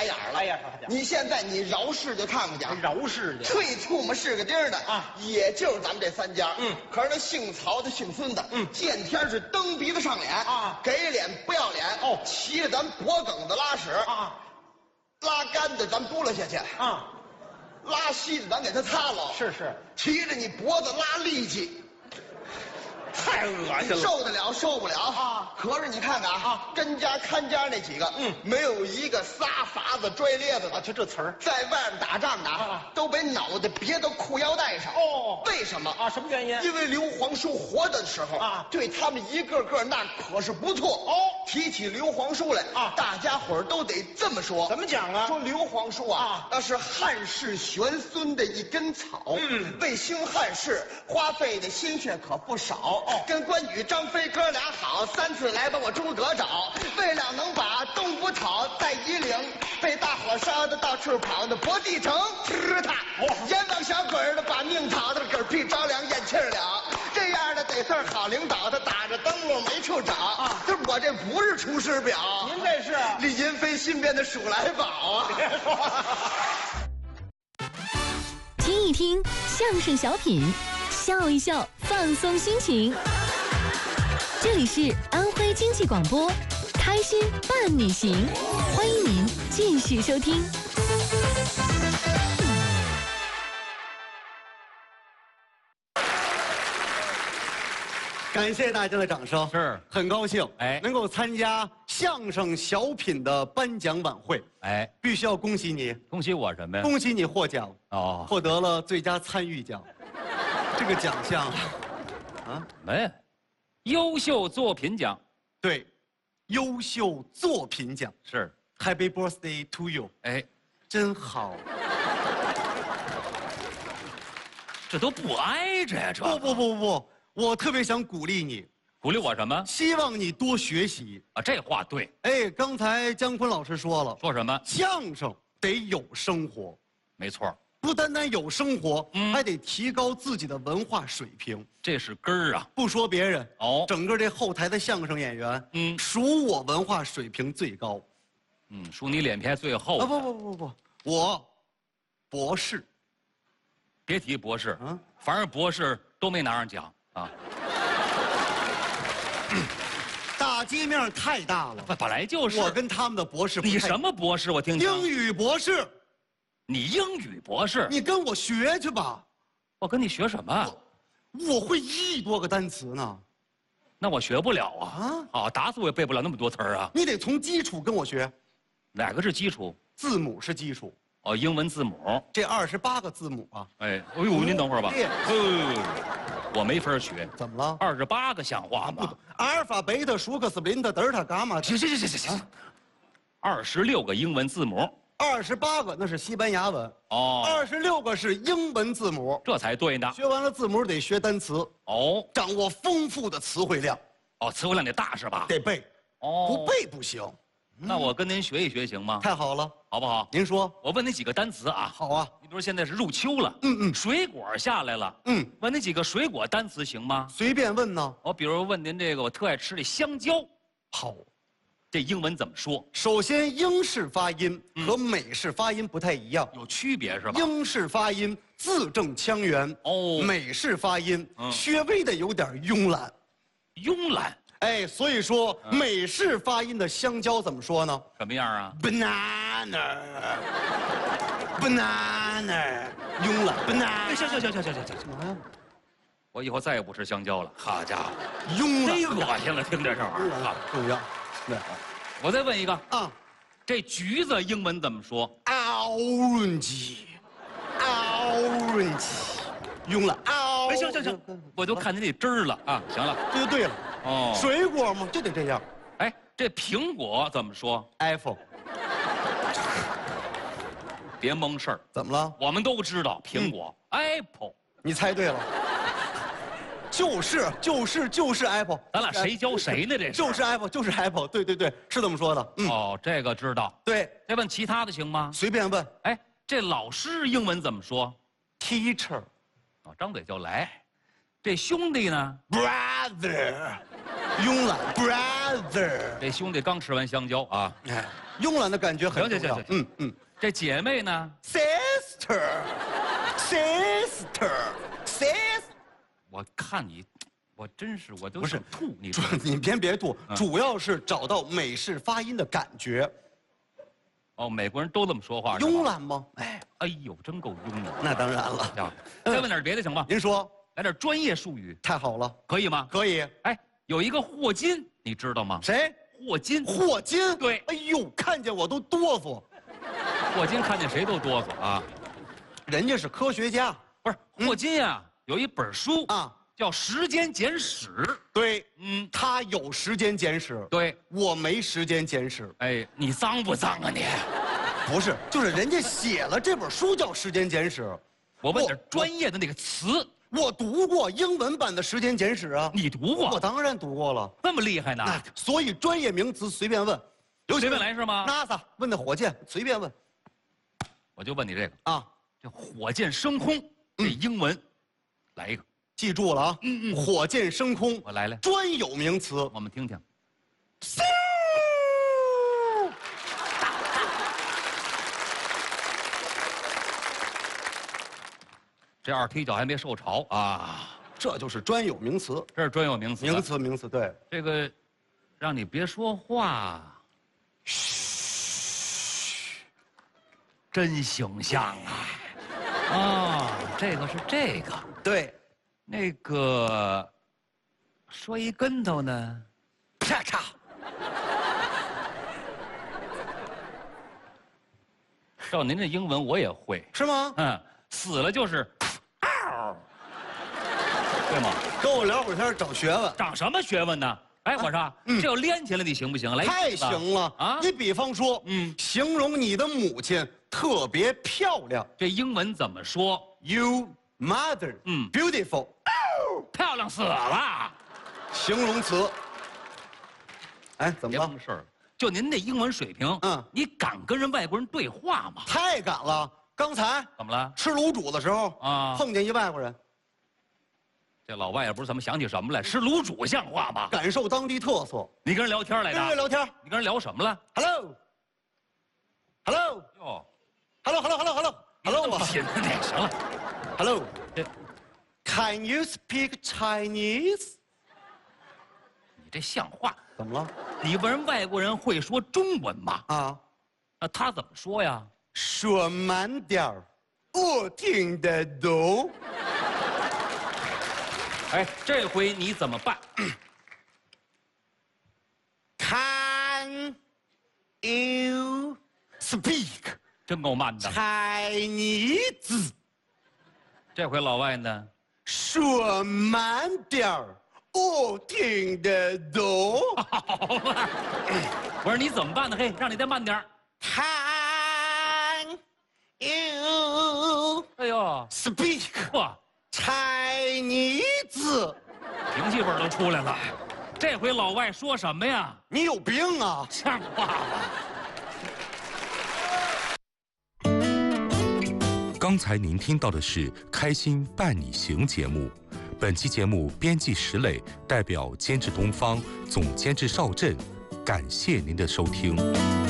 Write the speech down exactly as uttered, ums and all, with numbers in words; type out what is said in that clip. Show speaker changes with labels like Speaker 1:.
Speaker 1: 眼了。
Speaker 2: 哎呀，好家伙！
Speaker 1: 你现在你饶氏就看看去，
Speaker 2: 饶氏的，
Speaker 1: 退醋嘛是个丁儿的
Speaker 2: 啊，
Speaker 1: 也就是咱们这三家。
Speaker 2: 嗯，
Speaker 1: 可是那姓曹的、姓孙的，
Speaker 2: 嗯，
Speaker 1: 见天是蹬鼻子上脸
Speaker 2: 啊，
Speaker 1: 给脸不要脸
Speaker 2: 哦，
Speaker 1: 骑着咱脖梗子拉屎
Speaker 2: 啊，
Speaker 1: 拉干的咱拨了下去
Speaker 2: 啊，
Speaker 1: 拉稀的咱给他擦了，
Speaker 2: 是是，
Speaker 1: 骑着你脖子拉力气。
Speaker 2: 太恶心了，
Speaker 1: 受得了受不了
Speaker 2: 啊！
Speaker 1: 可是你看看啊，跟家看家那几个，
Speaker 2: 嗯，
Speaker 1: 没有一个撒法子拽咧子的，
Speaker 2: 就这词儿，
Speaker 1: 在外面打仗的
Speaker 2: 啊，
Speaker 1: 都把脑袋别到裤腰带上。
Speaker 2: 哦，
Speaker 1: 为什么
Speaker 2: 啊？什么原因？
Speaker 1: 因为刘皇叔活的时候
Speaker 2: 啊，
Speaker 1: 对他们一个个那可是不错
Speaker 2: 哦。
Speaker 1: 提起刘皇叔来
Speaker 2: 啊，
Speaker 1: 大家伙儿都得这么说。
Speaker 2: 怎么讲啊？
Speaker 1: 说刘皇叔啊，
Speaker 2: 啊
Speaker 1: 那是汉室玄孙的一根草。
Speaker 2: 嗯，
Speaker 1: 为兴汉室花费的心血可不少。
Speaker 2: 哦，
Speaker 1: 跟关羽、张飞哥俩好，三次来把我诸葛找，为了能把东府讨，在夷陵被大火烧的到处跑的博地城，吃他！阎王小鬼儿的把命讨的嗝屁着凉咽气儿了。这样的得算好领导，他打着灯笼没处找啊！这我这不是出师表，
Speaker 2: 您这是
Speaker 1: 李银飞新编的数来宝啊！
Speaker 2: 别说。
Speaker 3: 听一听相声小品，笑一笑，放松心情。这里是安徽经济广播，开心伴你行，欢迎您继续收听。
Speaker 4: 感谢大家的掌声，
Speaker 5: 是
Speaker 4: 很高兴，
Speaker 5: 哎
Speaker 4: 能够参加相声小品的颁奖晚会，
Speaker 5: 哎，
Speaker 4: 必须要恭喜你，
Speaker 5: 恭喜我什么呀？
Speaker 4: 恭喜你获奖，
Speaker 5: 哦，
Speaker 4: 获得了最佳参与奖，这个奖项，啊，
Speaker 5: 什么呀？优秀作品奖
Speaker 4: 对，优秀作品奖
Speaker 5: 是。
Speaker 4: ，Happy birthday to you，
Speaker 5: 哎，
Speaker 4: 真好。
Speaker 5: 这都不挨着呀，这
Speaker 4: 不不不不不，我特别想鼓励你，
Speaker 5: 鼓励我什么
Speaker 4: 希望你多学习。
Speaker 5: 啊？这话对。
Speaker 4: 哎，刚才姜昆老师说了，
Speaker 5: 说什么？
Speaker 4: 相声得有生活。
Speaker 5: 没错，
Speaker 4: 不单单有生活，
Speaker 5: 嗯
Speaker 4: 还得提高自己的文化水平。
Speaker 5: 这是根儿啊。
Speaker 4: 不说别人，
Speaker 5: 哦，
Speaker 4: 整个这后台的相声演员，
Speaker 5: 嗯
Speaker 4: 属我文化水平最高。
Speaker 5: 嗯，数你脸皮最厚
Speaker 4: 啊不不不不不，我博士，
Speaker 5: 别提博士，
Speaker 4: 嗯
Speaker 5: 反正博士都没拿上奖啊。
Speaker 4: 打击面太大了。
Speaker 5: 本本来就是。
Speaker 4: 我跟他们的博士不太，
Speaker 5: 你什么博士？我听听。
Speaker 4: 英语博士，
Speaker 5: 你英语博士？
Speaker 4: 你跟我学去吧。
Speaker 5: 我跟你学什么？
Speaker 4: 我会一亿多个单词呢。
Speaker 5: 那我学不了啊。
Speaker 4: 啊，
Speaker 5: 啊，打死我也背不了那么多词儿啊。
Speaker 4: 你得从基础跟我学。
Speaker 5: 哪个是基础？
Speaker 4: 字母是基础，
Speaker 5: 哦，英文字母。
Speaker 4: 这二十八个字母啊。
Speaker 5: 哎，哎呦，您等会儿吧。
Speaker 4: 对
Speaker 5: 哎，我没法学。
Speaker 4: 怎么了？
Speaker 5: 二十八个像话吗？
Speaker 4: 阿尔法、贝塔、舒克斯、林特、德尔塔、伽马，
Speaker 5: 行行行行行行，二十六个英文字母。
Speaker 4: 二十八个那是西班牙文，
Speaker 5: 哦，
Speaker 4: 二十六个是英文字母。
Speaker 5: 这才对呢。
Speaker 4: 学完了字母得学单词，
Speaker 5: 哦
Speaker 4: 掌握丰富的词汇量，
Speaker 5: 哦，词汇量得大是吧？
Speaker 4: 得背，
Speaker 5: 哦，
Speaker 4: 不背不行。
Speaker 5: 那我跟您学一学行吗？
Speaker 4: 太好了，
Speaker 5: 好不好？
Speaker 4: 您说
Speaker 5: 我问你几个单词啊。
Speaker 4: 好啊。
Speaker 5: 你比如现在是入秋了，
Speaker 4: 嗯嗯
Speaker 5: 水果下来了，
Speaker 4: 嗯，
Speaker 5: 问你几个水果单词行吗？
Speaker 4: 随便问呢。
Speaker 5: 我比如问您这个，我特爱吃这香蕉，
Speaker 4: 好，
Speaker 5: 这英文怎么说？
Speaker 4: 首先英式发音和美式发音不太一样，
Speaker 5: 有区别是吧？
Speaker 4: 英式发音字正腔圆，
Speaker 5: 哦
Speaker 4: 美式发音
Speaker 5: 嗯
Speaker 4: 稍微的有点慵懒。
Speaker 5: 慵懒
Speaker 4: 哎，所以说
Speaker 5: 嗯
Speaker 4: 美式发音的香蕉怎么说呢
Speaker 5: 什么样啊？
Speaker 4: ？banana，banana，慵懒，banana。
Speaker 5: 哎，行行行行行行行，
Speaker 4: 什么呀？
Speaker 5: 我以后再也不吃香蕉了。好家伙，
Speaker 4: 慵懒，
Speaker 5: 忒恶心了，听这这玩意儿啊！
Speaker 4: 重要。对
Speaker 5: 我再问一个，
Speaker 4: 啊
Speaker 5: 这橘子英文怎么说？
Speaker 4: ，orange，orange，慵懒。
Speaker 5: 哎，行行行，我都看见那汁儿了啊！行了，
Speaker 4: 这就对了。
Speaker 5: 哦，
Speaker 4: 水果嘛，就得这样。
Speaker 5: 哎，这苹果怎么说？
Speaker 4: apple，
Speaker 5: 别蒙事儿，
Speaker 4: 怎么了？
Speaker 5: 我们都知道苹果、apple，
Speaker 4: 你猜对了，就是就是就是 apple。
Speaker 5: 咱俩谁教谁呢？这是
Speaker 4: 就是 apple，就是 apple。对对对，是这么说的。嗯，
Speaker 5: 哦，这个知道。
Speaker 4: 对，
Speaker 5: 再问其他的行吗？
Speaker 4: 随便问。
Speaker 5: 哎，这老师英文怎么说？
Speaker 4: teacher，brother，
Speaker 5: 啊，张嘴就来。这兄弟呢？
Speaker 4: 慵懒，brother。
Speaker 5: 这兄弟刚吃完香蕉啊，
Speaker 4: 哎， 慵懒的感觉很重要。
Speaker 5: 行行行
Speaker 4: 嗯嗯
Speaker 5: 这姐妹呢？
Speaker 4: ，sister，sister，sister。
Speaker 5: 我看你，我真是我都
Speaker 4: 不是
Speaker 5: 想吐，你
Speaker 4: 主
Speaker 5: 知道吗
Speaker 4: 你别别吐，
Speaker 5: 嗯
Speaker 4: 主要是找到美式发音的感觉。
Speaker 5: 哦，美国人都这么说话，是吧
Speaker 4: 慵。懒吗？哎，
Speaker 5: 哎呦，真够慵懒。
Speaker 4: 那当然了。
Speaker 5: 这样，再问点别的行吗？
Speaker 4: 您说，
Speaker 5: 来点专业术语，
Speaker 4: 太好了，
Speaker 5: 可以吗？
Speaker 4: 可以。
Speaker 5: 哎，有一个霍金，你知道吗？
Speaker 4: 谁？
Speaker 5: 霍金，
Speaker 4: 霍金。
Speaker 5: 对
Speaker 4: 哎呦，看见我都哆嗦。
Speaker 5: 霍金看见谁都哆嗦啊。
Speaker 4: 人家是科学家
Speaker 5: 不是霍金呀、有一本书
Speaker 4: 啊。
Speaker 5: 叫《时间简史》。
Speaker 4: 对，
Speaker 5: 嗯，
Speaker 4: 他有时间简史，
Speaker 5: 对。
Speaker 4: 我没时间简史。
Speaker 5: 哎，你脏不脏啊你？
Speaker 4: 不是，就是人家写了这本书叫《时间简史》，
Speaker 5: 我问点专业的那个词，
Speaker 4: 我读过英文版的《时间简史》啊。
Speaker 5: 你读过？
Speaker 4: 我当然读过了。
Speaker 5: 这么厉害呢？
Speaker 4: 那所以专业名词随便问，有
Speaker 5: 随便来是吗？
Speaker 4: NASA 问的火箭随便问
Speaker 5: 我就问你这个，
Speaker 4: 啊，
Speaker 5: 这火箭升空，这英文，来一个，
Speaker 4: 记住了啊。
Speaker 5: 嗯嗯
Speaker 4: 火箭升空，
Speaker 5: 我来来，
Speaker 4: 专有名词。
Speaker 5: 我们听听。这二踢脚还没受潮啊，
Speaker 4: 这就是专有名词。
Speaker 5: 这是专有名词。
Speaker 4: 名词，名词，对。
Speaker 5: 这个，让你别说话。嘘，真形象啊！啊，这个是这个，
Speaker 4: 对，
Speaker 5: 那个，摔一跟头呢，
Speaker 4: 啪嚓。
Speaker 5: 照您这英文我也会，
Speaker 4: 是吗？
Speaker 5: 嗯，死了就是，嗷，对吗？
Speaker 4: 跟我聊会儿天，找学问。
Speaker 5: 长什么学问呢？哎，我说，
Speaker 4: 嗯
Speaker 5: 这要连起来，你行不行？来，
Speaker 4: 太行了
Speaker 5: 啊！
Speaker 4: 你比方说，
Speaker 5: 嗯
Speaker 4: 形容你的母亲特别漂亮
Speaker 5: 这英文怎么说？
Speaker 4: ，You mother，
Speaker 5: 嗯
Speaker 4: ，beautiful，
Speaker 5: 漂亮死了！
Speaker 4: 形容词。哎，怎么了
Speaker 5: 别碰？事儿，就您这英文水平，
Speaker 4: 嗯
Speaker 5: 你敢跟人外国人对话吗？
Speaker 4: 太敢了！刚才
Speaker 5: 怎么了？
Speaker 4: 吃卤煮的时候
Speaker 5: 啊
Speaker 4: 碰见一外国人，
Speaker 5: 这老外也不是怎么想起什么来，吃卤煮像话吗？
Speaker 4: 感受当地特色，
Speaker 5: 你跟人聊天来
Speaker 4: 跟人
Speaker 5: 的？
Speaker 4: 聊天。
Speaker 5: 你跟人聊什么了？
Speaker 4: Hello，Hello，Hello，Hello，Hello，Hello，Hello 啊
Speaker 5: 行，那行了，
Speaker 4: ，Hello，
Speaker 5: 这
Speaker 4: Can you speak Chinese？
Speaker 5: 你这像话？
Speaker 4: 怎么了？
Speaker 5: 你问人外国人会说中文吗？
Speaker 4: 啊，
Speaker 5: 那他怎么说呀？
Speaker 4: 说慢点儿，我听得懂。
Speaker 5: 哎，这回你怎么办？
Speaker 4: Can you speak
Speaker 5: 真够慢的。
Speaker 4: Chinese？
Speaker 5: 这回老外呢？
Speaker 4: 说慢点儿，我听得懂。
Speaker 5: 好嘛，我说你怎么办呢？嘿，让你再慢点儿。
Speaker 4: Can you
Speaker 5: 哎呦，
Speaker 4: speak
Speaker 5: 嚯，
Speaker 4: Chinese？
Speaker 5: 平气味儿都出来了。这回老外说什么呀？
Speaker 4: 你有病啊！
Speaker 5: 像话吗？
Speaker 6: 刚才您听到的是《开心伴你行》节目，本期节目编辑石磊，代表监制东方，总监制邵震，感谢您的收听。